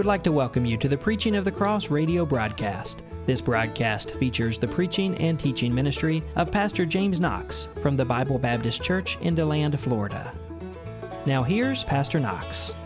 would like to welcome you to the Preaching of the Cross radio broadcast. This broadcast features the preaching and teaching ministry of Pastor James Knox from the Bible Baptist Church in DeLand, Florida. Now here's Pastor Knox.